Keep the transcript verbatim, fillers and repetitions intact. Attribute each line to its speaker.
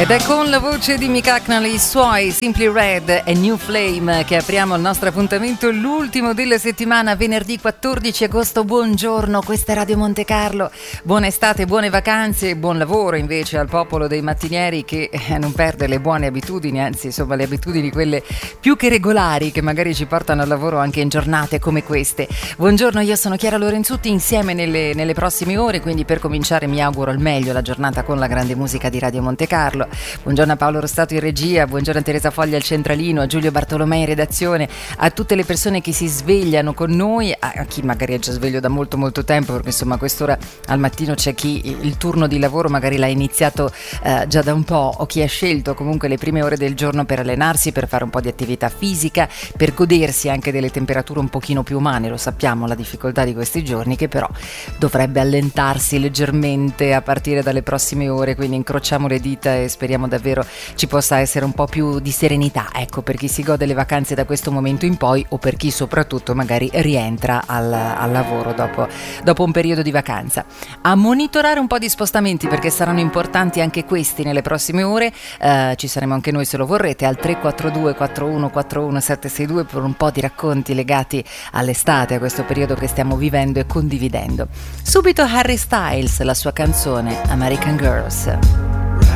Speaker 1: Ed è con la voce di Mick Hucknall e i suoi Simply Red e New Flame che apriamo il nostro appuntamento, l'ultimo della settimana, venerdì quattordici agosto. Buongiorno, questa è Radio Monte Carlo. Buona estate, buone vacanze e buon lavoro invece al popolo dei mattinieri che eh, non perde le buone abitudini, anzi insomma le abitudini quelle più che regolari che magari ci portano al lavoro anche in giornate come queste. Buongiorno, io sono Chiara Lorenzutti, insieme nelle, nelle prossime ore, quindi per cominciare mi auguro al meglio la giornata con la grande musica di Radio Monte Carlo. Buongiorno a Paolo Rostato in regia, buongiorno a Teresa Foglia al centralino, a Giulio Bartolomei in redazione, a tutte le persone che si svegliano con noi, a chi magari è già sveglio da molto molto tempo, perché insomma a quest'ora al mattino c'è chi il turno di lavoro magari l'ha iniziato eh, già da un po', o chi ha scelto comunque le prime ore del giorno per allenarsi, per fare un po' di attività fisica, per godersi anche delle temperature un pochino più umane. Lo sappiamo, la difficoltà di questi giorni, che però dovrebbe allentarsi leggermente a partire dalle prossime ore, quindi incrociamo le dita e speriamo davvero ci possa essere un po' più di serenità, ecco, per chi si gode le vacanze da questo momento in poi, o per chi soprattutto magari rientra al, al lavoro dopo, dopo un periodo di vacanza. A monitorare un po' di spostamenti, perché saranno importanti anche questi nelle prossime ore. Eh, ci saremo anche noi se lo vorrete al tre quattro due quattro uno quattro uno sette sei due per un po' di racconti legati all'estate, a questo periodo che stiamo vivendo e condividendo. Subito Harry Styles, la sua canzone American Girls.